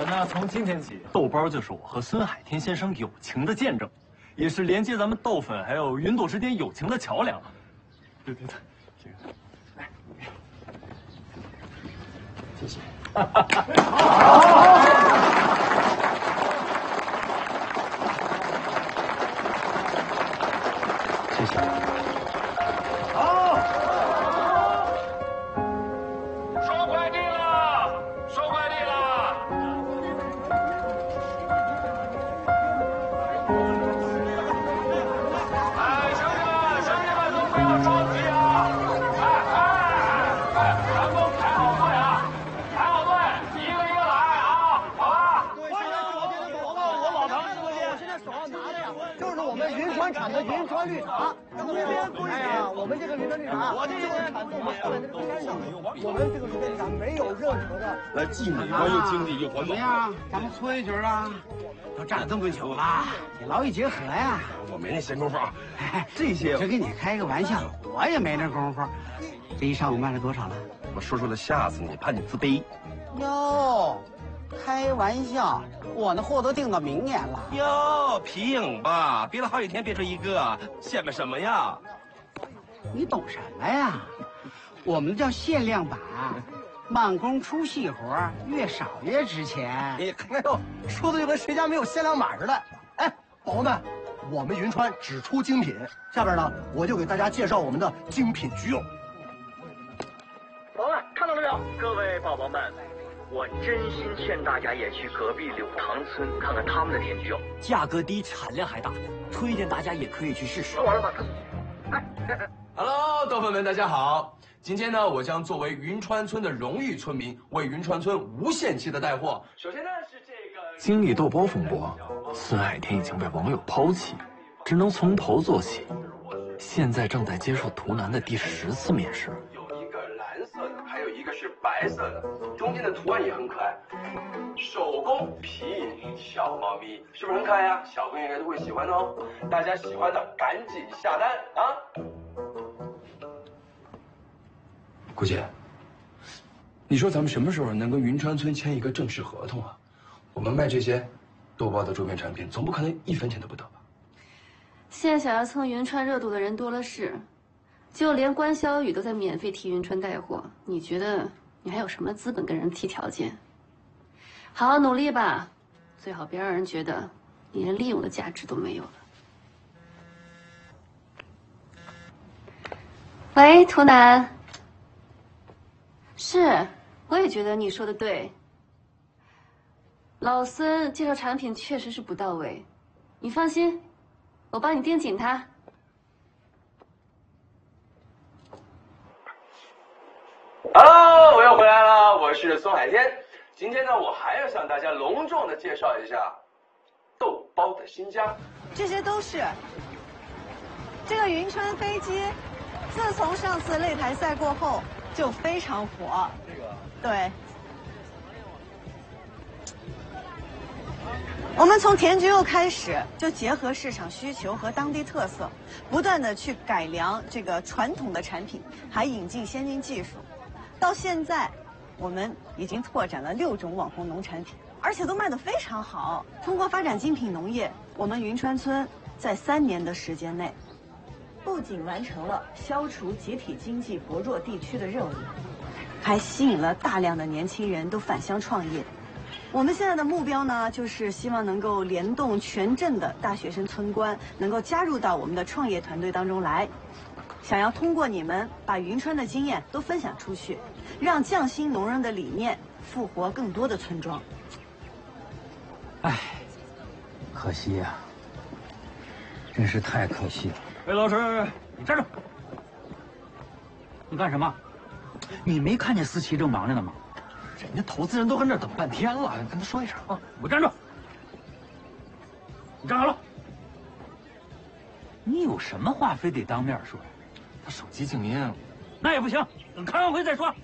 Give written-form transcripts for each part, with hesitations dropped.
呢，从今天起，豆包就是我和孙海天先生友情的见证，也是连接咱们豆粉还有云朵之间友情的桥梁。对，这个，来，谢谢。谢谢。 好，收快递了，收快递了。哎，兄弟们都不要着急啊！全部排好队啊！排好队，一个一个来啊，好吧？ 对，现在手边的广告我老唐直播间，我现在手上拿的呀，就是我们云川产的云川绿茶。周边规矩啊，我们这个云川绿茶，我这个产品我们这个绿茶没有任何的来既美观又经济又环保。 怎么样？咱们搓一局啊？都站了这么久了，你劳逸结合呀。 我没那闲工夫啊。这些就跟你开个玩笑，我也没那功夫。这一上午卖了多少了？ 我说出来吓死你，怕你自卑。 哟，开玩笑，我那货都订到明年了。 哟，皮影吧，憋了好几天憋出一个，显摆什么呀？ 你懂什么呀？我们叫限量版，慢工出细活，越少越值钱。 哎呦，说的就跟谁家没有限量码似的。哎，宝宝们，我们云川只出精品。下边呢，我就给大家介绍我们的精品橘柚。 宝宝们看到了没有？各位宝宝们，我真心劝大家也去隔壁柳塘村看看他们的甜橘柚， 价格低，产量还大，推荐大家也可以去试试。 说完了吗 ？Hello， 豆粉们，大家好！今天呢，我将作为云川村的荣誉村民，为云川村无限期的带货。首先呢是这个经历豆包风波，孙海天已经被网友抛弃，只能从头做起。现在正在接受图南的第10次面试。 有一个蓝色的，还有一个是白色的，中间的图案也很可爱。手工皮影小猫咪，是不是很可爱呀？小朋友应该都会喜欢哦。大家喜欢的赶紧下单啊！ 顾姐，你说咱们什么时候能跟云川村签一个正式合同啊？我们卖这些豆包的周边产品，总不可能1分钱都不得吧？ 现在想要蹭云川热度的人多了是，就连关小雨都在免费替云川带货，你觉得你还有什么资本跟人提条件？好好努力吧，最好别让人觉得你连利用的价值都没有了。喂，图南。是，我也觉得你说的对。老孙介绍产品确实是不到位，你放心，我帮你盯紧他。 Hello， 我又回来了，我是孙海天。今天呢，我还要向大家隆重的介绍一下豆包的新家。 这些都是这个云川飞机，自从上次擂台赛过后就非常火。对。我们从甜橘柚开始，就结合市场需求和当地特色，不断的去改良这个传统的产品，还引进先进技术。到现在，我们已经拓展了6种网红农产品，而且都卖得非常好。通过发展精品农业，我们云川村在3年的时间内，不仅完成了消除集体经济薄弱地区的任务，还吸引了大量的年轻人都返乡创业。我们现在的目标呢，就是希望能够联动全镇的大学生村官，能够加入到我们的创业团队当中来。想要通过你们把云川的经验都分享出去，让匠心农人的理念复活更多的村庄。 唉，可惜呀，真是太可惜了。 魏老师，你站住！ 你干什么？你没看见思琪正忙着呢吗？ 人家投资人都跟这等半天了，跟他说一声啊！给我站住！你站好了。 你有什么话非得当面说呀？ 他手机静音， 那也不行，等开完会再说。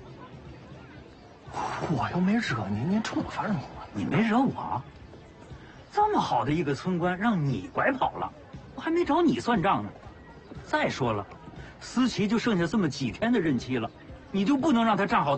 我又没惹您，您冲我发什么火？ 你没惹我，这么好的一个村官让你拐跑了，我还没找你算账呢。再说了，思琪就剩下这么几天的任期了，你就不能让他站好